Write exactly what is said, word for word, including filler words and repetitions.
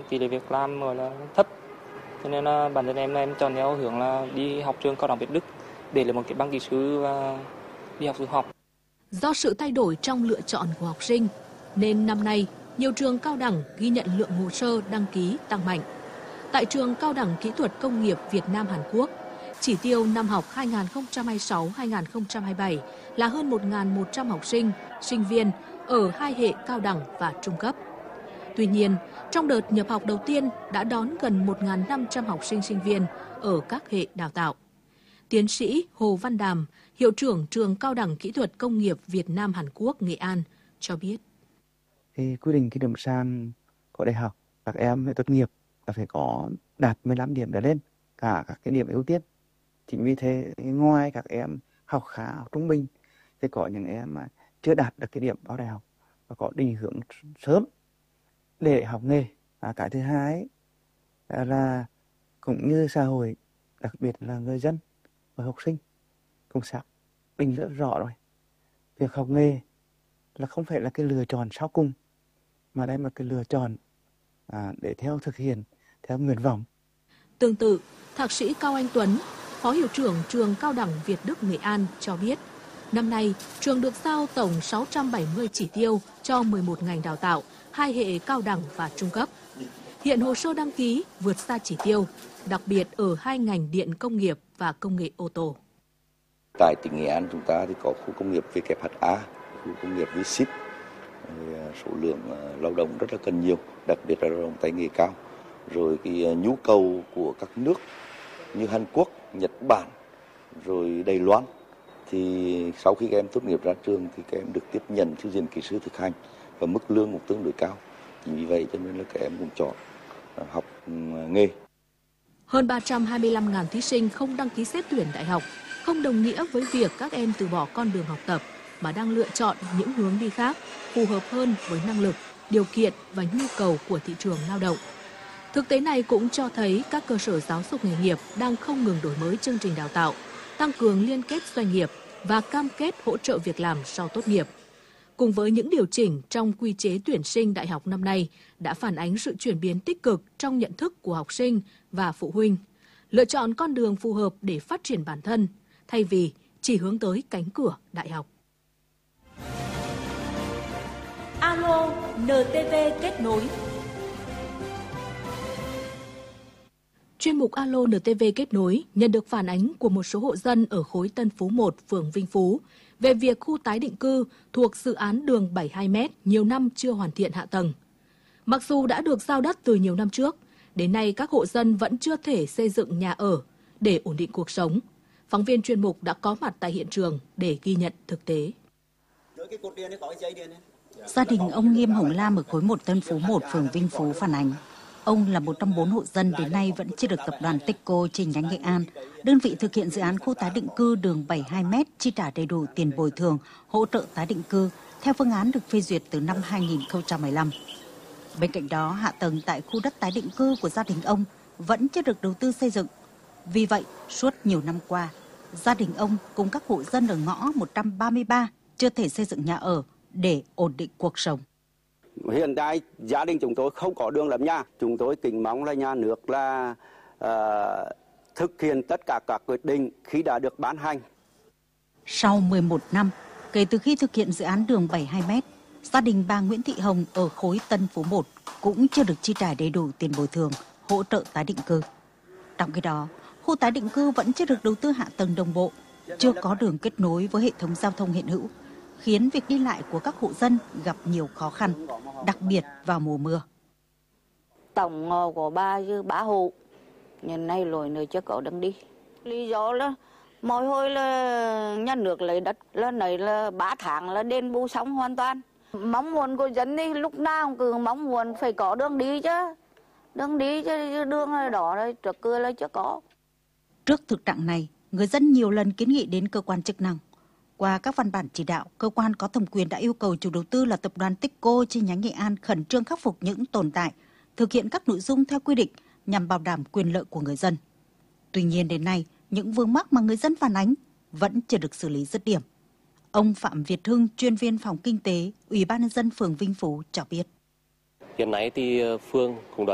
tỷ lệ việc làm gọi là thấp, cho nên là bản thân em là em chọn theo hướng là đi học trường cao đẳng Việt Đức để lấy một cái bằng kỹ sư và đi học du học. Do sự thay đổi trong lựa chọn của học sinh, nên năm nay nhiều trường cao đẳng ghi nhận lượng hồ sơ đăng ký tăng mạnh. Tại trường Cao đẳng Kỹ thuật Công nghiệp Việt Nam Hàn Quốc, chỉ tiêu năm học hai nghìn không trăm hai mươi sáu hai nghìn không trăm hai mươi bảy là hơn một nghìn một trăm học sinh, sinh viên ở hai hệ cao đẳng và trung cấp. Tuy nhiên, trong đợt nhập học đầu tiên đã đón gần một nghìn năm trăm học sinh sinh viên ở các hệ đào tạo. Tiến sĩ Hồ Văn Đàm, hiệu trưởng trường Cao đẳng Kỹ thuật Công nghiệp Việt Nam Hàn Quốc Nghệ An cho biết. Thì quy định cái điểm sàn của đại học, các em tốt nghiệp là phải có đạt mười lăm điểm trở lên, cả các cái điểm ưu tiên. Chính vì thế ngoài các em học khá, học trung bình, thì có những em mà chưa đạt được cái điểm vào đại học và có định hướng sớm để học nghề. À, cái thứ hai là cũng như xã hội, đặc biệt là người dân và học sinh cũng xác định rất rõ rồi. Việc học nghề là không phải là cái lựa chọn sau cùng, mà đây là cái lựa chọn à, để theo thực hiện theo nguyện vọng. Tương tự, Thạc sĩ Cao Anh Tuấn, Phó Hiệu trưởng trường Cao đẳng Việt Đức Nghệ An cho biết, năm nay trường được giao tổng sáu trăm bảy mươi chỉ tiêu cho mười một ngành đào tạo, hai hệ cao đẳng và trung cấp. Hiện hồ sơ đăng ký vượt xa chỉ tiêu, đặc biệt ở hai ngành điện công nghiệp và công nghệ ô tô. Tại tỉnh Nghệ An chúng ta thì có khu công nghiệp vê kép hát a, khu công nghiệp vê xê i pê, số lượng lao động rất là cần nhiều, đặc biệt là lao động tay nghề cao. Rồi cái nhu cầu của các nước như Hàn Quốc, Nhật Bản, rồi Đài Loan, thì sau khi các em tốt nghiệp ra trường thì các em được tiếp nhận thư viện kỹ sư thực hành và mức lương cũng tương đối cao. Chính vì vậy cho nên là các em cũng chọn học nghề. Hơn ba trăm hai mươi lăm nghìn thí sinh không đăng ký xét tuyển đại học, không đồng nghĩa với việc các em từ bỏ con đường học tập mà đang lựa chọn những hướng đi khác, phù hợp hơn với năng lực, điều kiện và nhu cầu của thị trường lao động. Thực tế này cũng cho thấy các cơ sở giáo dục nghề nghiệp đang không ngừng đổi mới chương trình đào tạo, tăng cường liên kết doanh nghiệp và cam kết hỗ trợ việc làm sau tốt nghiệp. Cùng với những điều chỉnh trong quy chế tuyển sinh đại học năm nay đã phản ánh sự chuyển biến tích cực trong nhận thức của học sinh và phụ huynh, lựa chọn con đường phù hợp để phát triển bản thân, thay vì chỉ hướng tới cánh cửa đại học. Alo en tê vê kết nối. Chuyên mục Alo en tê vê kết nối nhận được phản ánh của một số hộ dân ở khối Tân Phú một, phường Vinh Phú về việc khu tái định cư thuộc dự án đường bảy mươi hai mét nhiều năm chưa hoàn thiện hạ tầng. Mặc dù đã được giao đất từ nhiều năm trước, đến nay các hộ dân vẫn chưa thể xây dựng nhà ở để ổn định cuộc sống. Phóng viên chuyên mục đã có mặt tại hiện trường để ghi nhận thực tế. Gia đình ông Nghiêm Hồng Lam ở khối một Tân Phú một, phường Vinh Phú phản ánh. Ông là một trong bốn hộ dân đến nay vẫn chưa được tập đoàn Techco chi nhánh Nghệ An, đơn vị thực hiện dự án khu tái định cư đường bảy mươi hai mét chi trả đầy đủ tiền bồi thường, hỗ trợ tái định cư theo phương án được phê duyệt từ năm hai nghìn không trăm mười lăm. Bên cạnh đó, hạ tầng tại khu đất tái định cư của gia đình ông vẫn chưa được đầu tư xây dựng. Vì vậy, suốt nhiều năm qua, gia đình ông cùng các hộ dân ở ngõ một trăm ba mươi ba chưa thể xây dựng nhà ở để ổn định cuộc sống. Hiện tại gia đình chúng tôi không có đường làm nhà, chúng tôi kính mong là nhà nước là uh, thực hiện tất cả các quyết định khi đã được ban hành. Sau mười một năm kể từ khi thực hiện dự án đường bảy mươi hai mét, gia đình bà Nguyễn Thị Hồng ở khối Tân Phú một cũng chưa được chi trả đầy đủ tiền bồi thường, hỗ trợ tái định cư. Trong khi đó, khu tái định cư vẫn chưa được đầu tư hạ tầng đồng bộ, chưa có đường kết nối với hệ thống giao thông hiện hữu, khiến việc đi lại của các hộ dân gặp nhiều khó khăn, đặc biệt vào mùa mưa. Tổng ngò của ba như ba hộ, nhưng nay lỗi nơi chưa có đường đi. Lý do là mỗi hồi là nhà nước lấy đất là này là ba tháng là đền bù xong hoàn toàn. Mong muốn của dân đi lúc nào cũng cứ mong muốn phải có đường đi chứ. Đường đi chứ đường đó đây trước cửa là chưa có. Trước thực trạng này, người dân nhiều lần kiến nghị đến cơ quan chức năng. Qua các văn bản chỉ đạo, cơ quan có thẩm quyền đã yêu cầu chủ đầu tư là tập đoàn Techco chi nhánh Nghệ An khẩn trương khắc phục những tồn tại, thực hiện các nội dung theo quy định nhằm bảo đảm quyền lợi của người dân. Tuy nhiên đến nay, những vướng mắc mà người dân phản ánh vẫn chưa được xử lý dứt điểm. Ông Phạm Việt Hưng, chuyên viên phòng kinh tế, Ủy ban nhân dân phường Vinh Phú cho biết. Hiện nay thì phường cũng đã